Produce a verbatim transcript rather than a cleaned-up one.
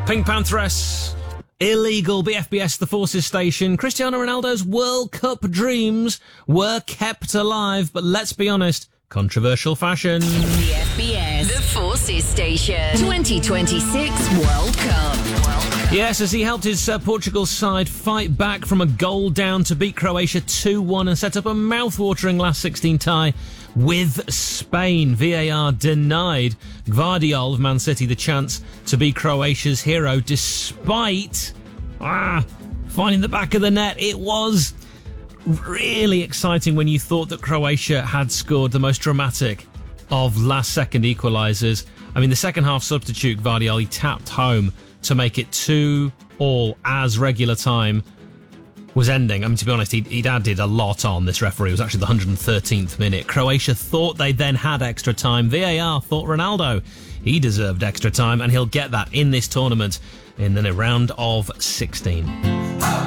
Pink Pantheress, illegal B F B S The Forces station. Cristiano Ronaldo's World Cup dreams were kept alive, but let's be honest, controversial fashion. B F B S The Forces station. twenty twenty-six World Cup. World Cup. Yes, as he helped his uh, Portugal side fight back from a goal down to beat Croatia two one and set up a mouth-watering last sixteen tie with Spain. V A R denied Gvardiol of Man City the chance to be Croatia's hero, despite ah, finding the back of the net. It was really exciting when you thought that Croatia had scored the most dramatic of last-second equalisers. I mean, the second-half substitute, Gvardiol, he tapped home to make it two all as regular time was ending. I mean, to be honest, he'd, he'd added a lot on, this referee. It was actually the one hundred thirteenth minute. Croatia thought they then had extra time. V A R thought Ronaldo, he deserved extra time, and he'll get that in this tournament in the round of sixteen.